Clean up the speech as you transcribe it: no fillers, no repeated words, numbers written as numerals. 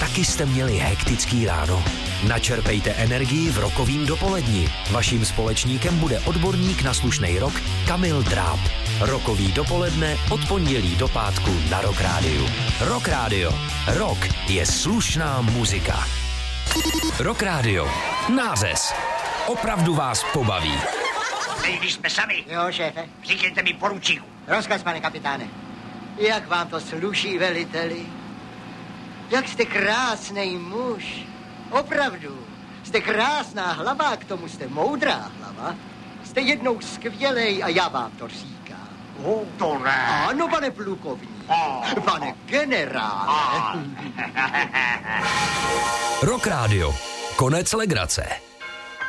Taky jste měli hektický ráno? Načerpejte energii v rokovým dopoledni. Vaším společníkem bude odborník na slušnej rock Kamil Dráb. Rokový dopoledne od pondělí do pátku na Rock Rádiu. Rock Rádio. Rock je slušná muzika. Rock Rádio. Nářez. Opravdu vás pobaví. Když jsme sami. Jo, šéfe. Říkejte mi poručíku. Rozkaz, pane kapitáne. Jak vám to sluší, veliteli? Jak jste krásnej muž. Opravdu. Jste krásná hlava, k tomu jste moudrá hlava. Jste jednou skvělej a já vám to říkám. To ne. Ano, pane plukovník. Pane generále. Rock Rádio. Konec legrace.